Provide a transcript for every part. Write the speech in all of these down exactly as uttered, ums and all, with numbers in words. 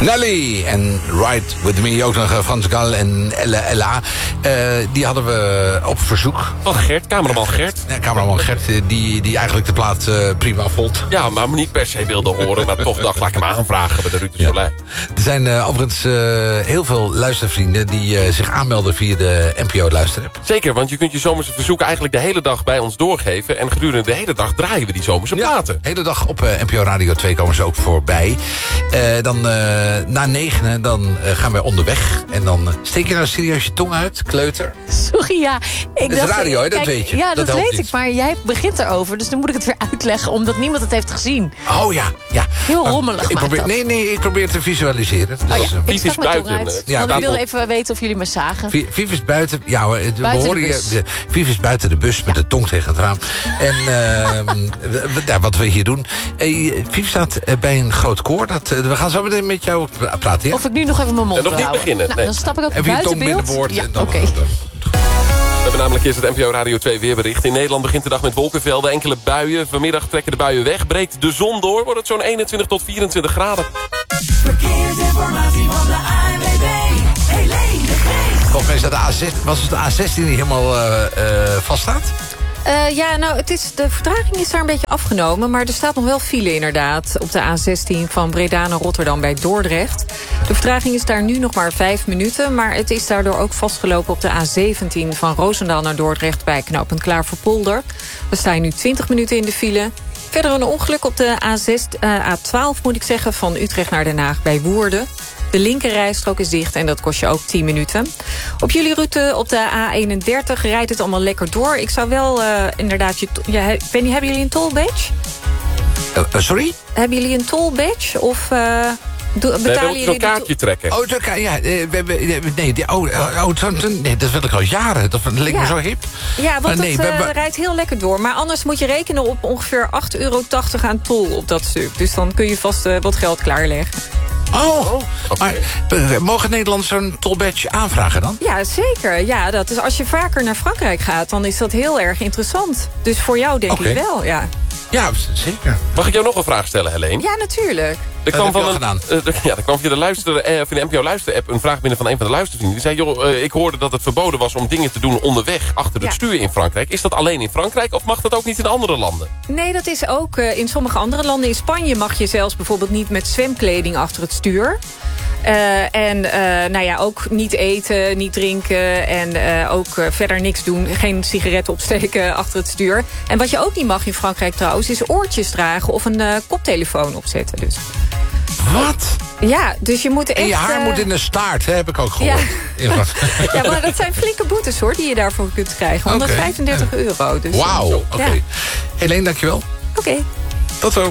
Nelly en Ride With Me, ook nog Frans Gal en Ella. Ella. Uh, die hadden we op verzoek. Van Gert, cameraman Gert. Ja, cameraman Gert, die, die eigenlijk de plaat uh, prima vond. Ja, maar niet per se wilde horen, maar toch dacht, laat ik hem aanvragen bij de Ruud de ja. Soleil. Er zijn uh, overigens uh, heel veel luistervrienden die uh, zich aanmelden via de N P O-luisterapp. Zeker, want je kunt je zomerse verzoeken eigenlijk de hele dag bij ons doorgeven. En gedurende de hele dag draaien we die zomerse ja, platen. De hele dag op uh, N P O Radio twee komen ze ook voorbij. Uh, dan uh, na negenen, dan uh, gaan wij onderweg. En dan uh, steek je nou serieus je tong uit, kleuter. Sorry, ja. Ik dat dacht, is radio, hè, dat kijk, weet je. Ja, dat, dat weet iets. ik, maar jij begint erover. Dus dan moet ik het weer uitleggen, omdat niemand het heeft gezien. Oh ja, ja. Heel maar, rommelig ik probeer, dat. Nee, nee, ik probeer te visualiseren. Oh, dus, ja. uh, Ik stak mijn tong uit. Ja, want ik wilde op... even weten of jullie me zagen. Vief is buiten, ja hoor, we buiten horen de je, de, Vief is buiten de bus met ja. de tong tegen het raam. En uh, we, ja, wat we hier doen. Hey, Vief staat uh, bij een groot koor. Dat, uh, we gaan zo meteen met jou praten. Ja? Of ik nu nog even mijn mond ja, nog niet houden. beginnen. Nou, nee. dan stap ik ook even buiten beeld. Even je tong binnen Ja, en dan... oké. Okay. We hebben namelijk eerst het N P O Radio twee weerbericht. In Nederland begint de dag met wolkenvelden, enkele buien. Vanmiddag trekken de buien weg. Breekt de zon door, wordt het zo'n eenentwintig tot vierentwintig graden. Verkeersinformatie van de A N W B. Helene de Geest. Volgens mij is dat de A zestien, was het de A zestien die helemaal uh, uh, vaststaat? Uh, ja, nou, het is, de vertraging is daar een beetje afgenomen... maar er staat nog wel file inderdaad op de A zestien van Breda naar Rotterdam bij Dordrecht. De vertraging is daar nu nog maar vijf minuten... maar het is daardoor ook vastgelopen op de A zeventien van Roosendaal naar Dordrecht... bij knooppunt Klaverpolder. Daar sta je nu twintig minuten in de file. Verder een ongeluk op de A zes, uh, A twaalf moet ik zeggen, van Utrecht naar Den Haag bij Woerden. De linkerrijstrook is dicht en dat kost je ook tien minuten. Op jullie route op de A eenendertig rijdt het allemaal lekker door. Ik zou wel uh, inderdaad... Je ja, Benny, hebben jullie een toll badge? Uh, uh, sorry? Hebben jullie een toll badge? Of uh, do, betalen jullie... een kaartje trekken. Oh, dat kan, ja. Uh, we, we, nee, die, oh, oh, nee, dat wil ik al jaren. Dat leek ja. me zo hip. Ja, want maar nee, dat uh, we, we, rijdt heel lekker door. Maar anders moet je rekenen op ongeveer acht euro tachtig aan tol op dat stuk. Dus dan kun je vast uh, wat geld klaarleggen. Oh, oh okay. Maar mogen Nederlanders zo'n tollbadge aanvragen dan? Ja, zeker. Ja, dat is, als je vaker naar Frankrijk gaat, dan is dat heel erg interessant. Dus voor jou denk okay. ik wel, ja. Ja, zeker. Mag ik jou nog een vraag stellen, Helene? Ja, natuurlijk. Er kwam, van een, uh, ja, er kwam via de, luister, uh, via de N P O-luisterapp een vraag binnen van een van de luistervrienden. Die zei, joh, uh, ik hoorde dat het verboden was om dingen te doen onderweg achter het ja. stuur in Frankrijk. Is dat alleen in Frankrijk of mag dat ook niet in andere landen? Nee, dat is ook uh, in sommige andere landen. In Spanje mag je zelfs bijvoorbeeld niet met zwemkleding achter het stuur. Uh, en uh, nou ja, ook niet eten, niet drinken en uh, ook uh, verder niks doen. Geen sigaretten opsteken achter het stuur. En wat je ook niet mag in Frankrijk trouwens, is oortjes dragen of een uh, koptelefoon opzetten. Dus. Wat? Ja, dus je moet echt... En je haar uh... moet in de staart, hè, heb ik ook gehoord. Ja. ja, maar dat zijn flinke boetes, hoor, die je daarvoor kunt krijgen. honderdvijfendertig okay. euro. Dus. Wauw, oké. Okay. Ja. Helene, dankjewel. Oké. Okay. Tot zo.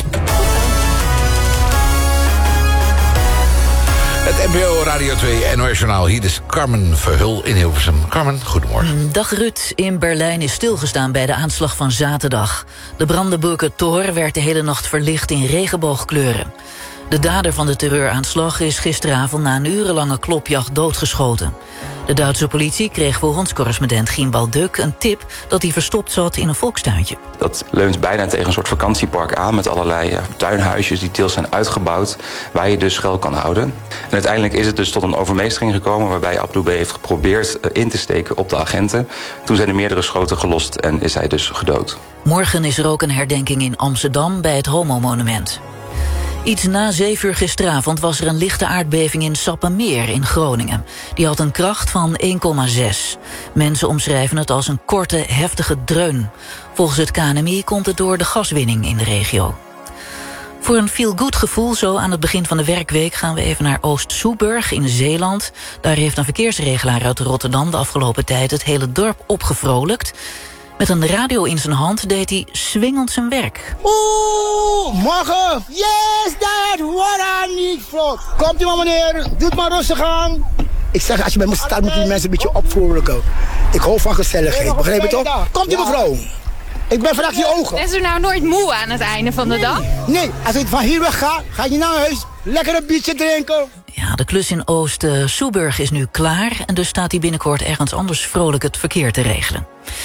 Het N P O Radio twee N O S Journaal. Hier is Carmen Verhul in Hilversum. Carmen, goedemorgen. Dag Ruud. In Berlijn is stilgestaan bij de aanslag van zaterdag. De Brandenburger Tor werd de hele nacht verlicht in regenboogkleuren. De dader van de terreuraanslag is gisteravond na een urenlange klopjacht doodgeschoten. De Duitse politie kreeg volgens correspondent Gimbal Duk een tip dat hij verstopt zat in een volkstuintje. Dat leunt bijna tegen een soort vakantiepark aan met allerlei ja, tuinhuisjes die deels zijn uitgebouwd waar je dus schuil kan houden. En uiteindelijk is het dus tot een overmeestering gekomen waarbij Abdou B heeft geprobeerd in te steken op de agenten. Toen zijn er meerdere schoten gelost en is hij dus gedood. Morgen is er ook een herdenking in Amsterdam bij het Homo-monument. Iets na zeven uur gisteravond was er een lichte aardbeving in Sappemeer in Groningen. Die had een kracht van één komma zes. Mensen omschrijven het als een korte, heftige dreun. Volgens het K N M I komt het door de gaswinning in de regio. Voor een feel-good gevoel zo aan het begin van de werkweek gaan we even naar Oost-Soeburg in Zeeland. Daar heeft een verkeersregelaar uit Rotterdam de afgelopen tijd het hele dorp opgevrolijkt. Met een radio in zijn hand deed hij swingend zijn werk. Oeh, morgen! Yes, dad! What I need for. Komt u maar meneer, doe het maar rustig aan. Ik zeg, als je bij me staat, moet je mensen een beetje opvrolijken. Ik hou van gezelligheid, begrijp je toch? Komt u mevrouw. Ik ben vandaag je ogen. Is u nou nooit moe aan het einde van de nee. dag? Nee, als ik van hier weg ga, ga je naar huis. Lekker een biertje drinken. Ja, de klus in Oost-Soeburg is nu klaar. En dus staat hij binnenkort ergens anders vrolijk het verkeer te regelen.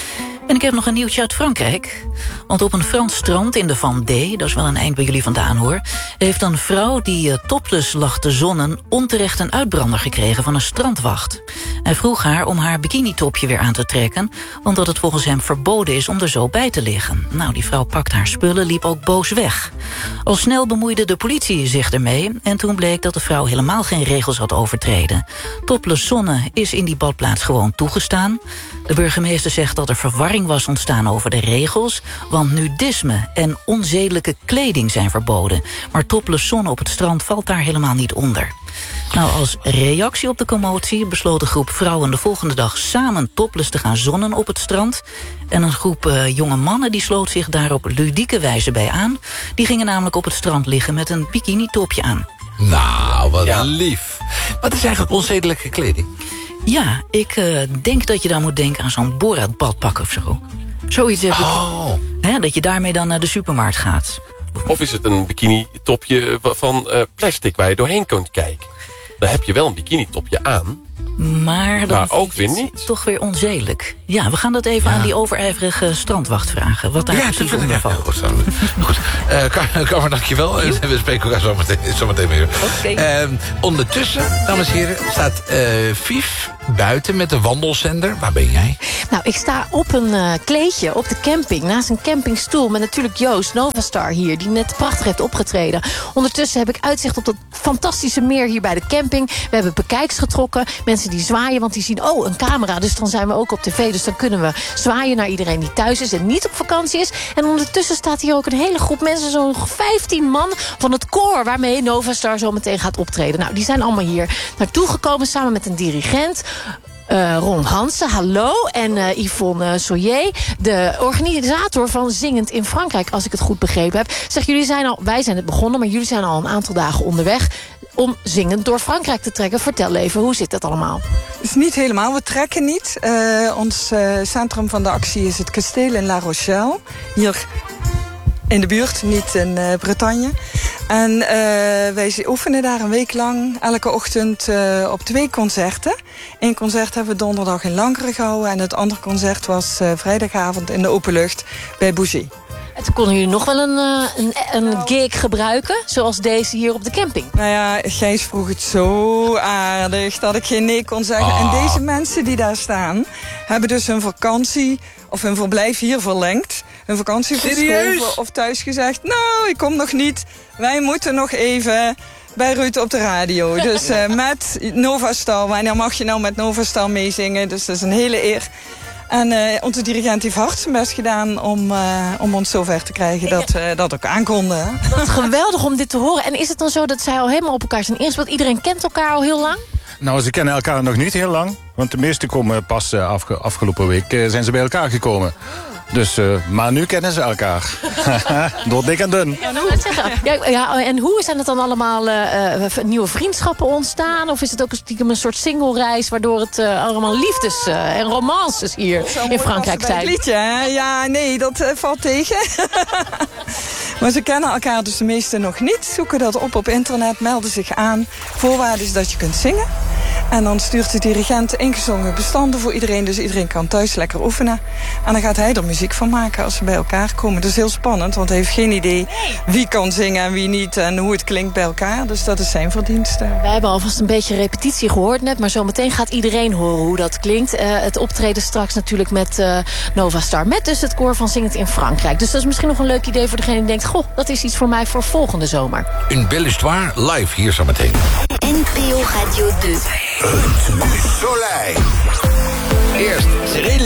En ik heb nog een nieuwtje uit Frankrijk. Want op een Frans strand in de Vendée, dat is wel een eind bij jullie vandaan hoor, heeft een vrouw die uh, topless lag te zonnen onterecht een uitbrander gekregen van een strandwacht. Hij vroeg haar om haar bikinitopje weer aan te trekken, want dat het volgens hem verboden is om er zo bij te liggen. Nou, die vrouw pakt haar spullen, liep ook boos weg. Al snel bemoeide de politie zich ermee en toen bleek dat de vrouw helemaal geen regels had overtreden. Topless zonnen is in die badplaats gewoon toegestaan. De burgemeester zegt dat er verwarring was ontstaan over de regels, want nudisme en onzedelijke kleding zijn verboden. Maar topless zonnen op het strand valt daar helemaal niet onder. Nou, als reactie op de commotie besloot een groep vrouwen de volgende dag samen topless te gaan zonnen op het strand. En een groep uh, jonge mannen die sloot zich daar op ludieke wijze bij aan. Die gingen namelijk op het strand liggen met een bikinitopje aan. Nou, wat Ja. lief. Wat is eigenlijk onzedelijke kleding? Ja, ik uh, denk dat je dan moet denken aan zo'n Borat-badpak of zo. Zoiets heb ik. Oh. Hè, dat je daarmee dan naar de supermarkt gaat. Of is het een bikini-topje van uh, plastic waar je doorheen kunt kijken? Dan heb je wel een bikini-topje aan. Maar, dan Maar ook vind ik weer het niet. toch weer onzedelijk. Ja, we gaan dat even Ja. aan die overijverige strandwacht vragen. Wat daar Ja, dat precies vind ik onder echt valt. heel goed. Zo. Goed. Uh, Kamer, dankjewel. En we spreken elkaar zo meteen, zo meteen weer. Oké. Uh, ondertussen, dames en heren, staat uh, Vief buiten met de wandelzender. Waar ben jij? Nou, ik sta op een uh, kleedje op de camping, naast een campingstoel, met natuurlijk Joost Novastar hier, die net prachtig heeft opgetreden. Ondertussen heb ik uitzicht op dat fantastische meer hier bij de camping. We hebben bekijks getrokken, mensen die zwaaien, want die zien, oh, een camera, dus dan zijn we ook op tv, dus dan kunnen we zwaaien naar iedereen die thuis is en niet op vakantie is. En ondertussen staat hier ook een hele groep mensen, zo'n vijftien man van het koor waarmee Novastar zo meteen gaat optreden. Nou, die zijn allemaal hier naartoe gekomen samen met een dirigent. Uh, Ron Hansen, hallo. En uh, Yvonne Soyer, de organisator van Zingend in Frankrijk, als ik het goed begrepen heb. Zeg, jullie zijn al, wij zijn het begonnen, maar jullie zijn al een aantal dagen onderweg om zingend door Frankrijk te trekken. Vertel even, hoe zit dat allemaal? Het is niet helemaal, we trekken niet. Uh, ons uh, centrum van de actie is het kasteel in La Rochelle. Hier in de buurt, niet in uh, Bretagne. En uh, wij oefenen daar een week lang, elke ochtend uh, op twee concerten. Eén concert hebben we donderdag in Lankeren gehouden en het andere concert was uh, vrijdagavond in de openlucht bij Bougie. En toen konden jullie nog wel een, uh, een, een gig gebruiken, zoals deze hier op de camping. Nou ja, Gijs vroeg het zo aardig dat ik geen nee kon zeggen. Ah. En deze mensen die daar staan, hebben dus hun vakantie of hun verblijf hier verlengd. Hun vakantie verschoven of thuis gezegd, nou, ik kom nog niet. Wij moeten nog even bij Ruud op de radio. Dus uh, met Novastar, wanneer mag je nou met Novastar meezingen? Dus dat is een hele eer. En uh, onze dirigent heeft hard zijn best gedaan om, uh, om ons zover te krijgen dat we uh, dat ook aankonden. Wat geweldig om dit te horen. En is het dan zo dat zij al helemaal op elkaar zijn ingespeeld? Iedereen kent elkaar al heel lang? Nou, ze kennen elkaar nog niet heel lang. Want de meesten komen pas uh, afge afgelopen week uh, zijn ze bij elkaar gekomen. Dus, uh, maar nu kennen ze elkaar. Door dik en dun. Ja, nou, zeggen. Ja, ja, en hoe zijn het dan allemaal uh, nieuwe vriendschappen ontstaan? Of is het ook stiekem een soort single-reis waardoor het uh, allemaal liefdes uh, en romances hier in Frankrijk zijn? Het liedje, hè? Ja, nee, dat uh, valt tegen. Maar ze kennen elkaar dus de meesten nog niet. Zoeken dat op op internet, melden zich aan. Voorwaarde is dat je kunt zingen. En dan stuurt de dirigent ingezongen bestanden voor iedereen. Dus iedereen kan thuis lekker oefenen. En dan gaat hij er muziek van maken als ze bij elkaar komen. Dat is heel spannend, want hij heeft geen idee wie kan zingen en wie niet. En hoe het klinkt bij elkaar. Dus dat is zijn verdienste. Wij hebben alvast een beetje repetitie gehoord net. Maar zometeen gaat iedereen horen hoe dat klinkt. Uh, het optreden straks natuurlijk met uh, Novastar. Met dus het koor van Zingend in Frankrijk. Dus dat is misschien nog een leuk idee voor degene die denkt, goh, dat is iets voor mij voor volgende zomer. Une belle histoire, live hier zo meteen. N P O Radio twee. Het Soleil. Eerst Serena.